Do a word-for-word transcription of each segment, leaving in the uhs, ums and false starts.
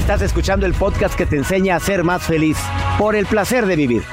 Estás escuchando el podcast que te enseña a ser más feliz. Por el placer de vivir.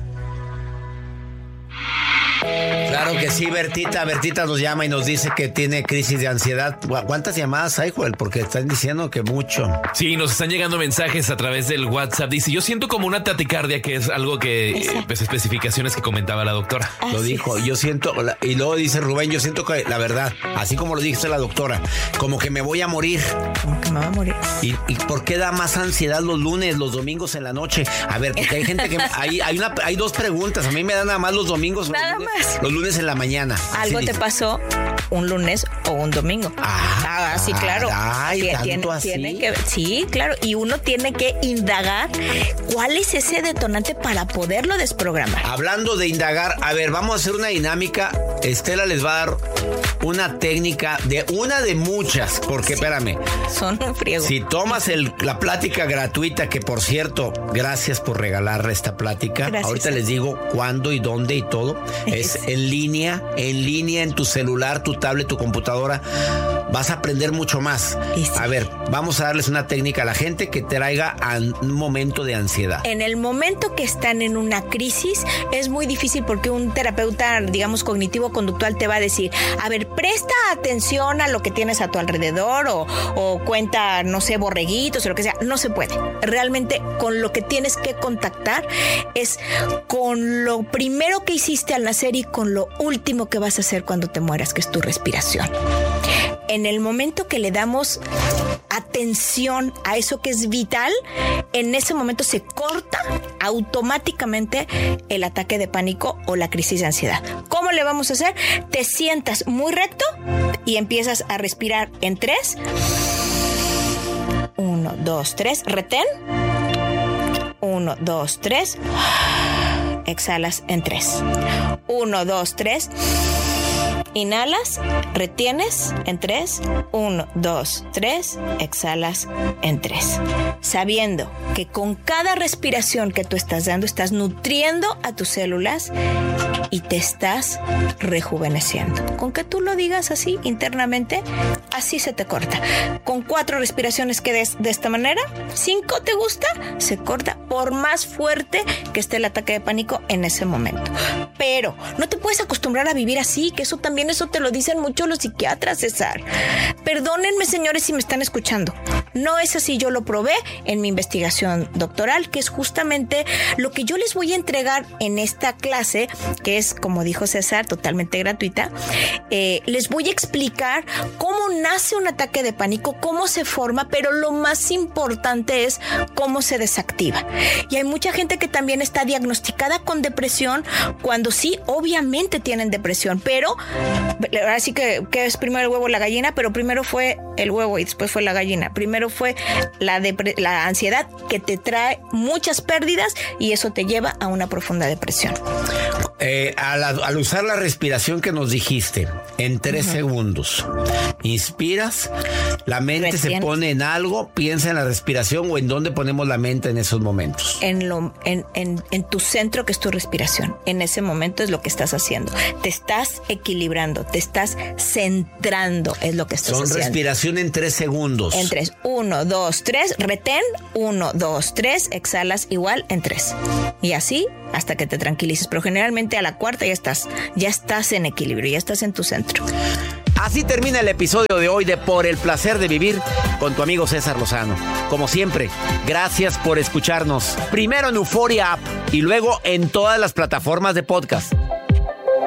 Claro que sí, Bertita. Bertita nos llama y nos dice que tiene crisis de ansiedad. ¿Cuántas llamadas hay, Joel? Porque están diciendo que mucho. Sí, nos están llegando mensajes a través del WhatsApp. Dice, yo siento como una taquicardia, que es algo que, eh, pues, especificaciones que comentaba la doctora. Así lo dijo, es. Yo siento, y luego dice Rubén, yo siento que la verdad, así como lo dice la doctora, como que me voy a morir. Como que me voy a morir. ¿Y, y por qué da más ansiedad los lunes, los domingos en la noche? A ver, porque hay gente que... hay, hay, una, hay dos preguntas. A mí me dan nada más los domingos. Nada los lunes, más. Los lunes en la mañana. Algo sí, te dice. pasó un lunes o un domingo. Ah, ah sí, claro. Ay, Tien, ¿tanto tiene, así? tiene que, sí, claro. Y uno tiene que indagar cuál es ese detonante para poderlo desprogramar. Hablando de indagar, a ver, vamos a hacer una dinámica. Estela les va a dar una técnica de una de muchas, porque sí, espérame. Son un friego. Si tomas el, la plática gratuita, que por cierto, gracias por regalarle esta plática. Gracias. Ahorita les digo cuándo y dónde y todo. Es en línea, en línea en tu celular, tu tablet, tu computadora. Vas a aprender mucho más. Sí. A ver, vamos a darles una técnica a la gente que traiga a un momento de ansiedad. En el momento que están en una crisis, es muy difícil porque un terapeuta, digamos, cognitivo-conductual te va a decir, a ver, presta atención a lo que tienes a tu alrededor o, o cuenta, no sé, borreguitos o lo que sea. No se puede. Realmente con lo que tienes que contactar es con lo primero que hiciste al nacer y con lo último que vas a hacer cuando te mueras, que es tu respiración. En el momento que le damos atención a eso que es vital, en ese momento se corta automáticamente el ataque de pánico o la crisis de ansiedad. ¿Cómo le vamos a hacer? Te sientas muy recto y empiezas a respirar en tres. Uno, dos, tres. Retén. Uno, dos, tres. Exhalas en tres. Uno, dos, tres. Inhalas, retienes en tres, uno, dos, tres, exhalas en tres. Sabiendo que con cada respiración que tú estás dando, estás nutriendo a tus células y te estás rejuveneciendo. Con que tú lo digas así internamente, así se te corta. Con cuatro respiraciones que des de esta manera, cinco te gusta, se corta por más fuerte que esté el ataque de pánico en ese momento. Pero no te puedes acostumbrar a vivir así, que eso también eso te lo dicen mucho los psiquiatras, César. Perdónenme, señores, si me están escuchando. No es así, yo lo probé en mi investigación doctoral, que es justamente lo que yo les voy a entregar en esta clase, que es, como dijo César, totalmente gratuita. Eh, les voy a explicar cómo nace un ataque de pánico, cómo se forma, pero lo más importante es cómo se desactiva. Y hay mucha gente que también está diagnosticada con depresión, cuando sí, obviamente tienen depresión, pero ahora sí que, que es primero el huevo o la gallina, pero primero fue el huevo y después fue la gallina. Primero fue la, depre- la ansiedad, que te trae muchas pérdidas y eso te lleva a una profunda depresión. Eh, al, al usar la respiración que nos dijiste, en tres uh-huh. segundos, inspiras, la mente Retienes. Se pone en algo, piensa en la respiración, o en dónde ponemos la mente en esos momentos. En, lo, en, en, en tu centro, que es tu respiración. En ese momento es lo que estás haciendo. Te estás equilibrando, te estás centrando, es lo que estás Son haciendo. Son respiración en tres segundos. En tres. Uno, dos, tres, retén. Uno, dos, tres, exhalas igual en tres. Y así hasta que te tranquilices. Pero generalmente a la cuarta ya estás, ya estás en equilibrio, ya estás en tu centro. Así termina el episodio de hoy de Por el Placer de Vivir con tu amigo César Lozano. Como siempre, gracias por escucharnos. Primero en Euforia App y luego en todas las plataformas de podcast.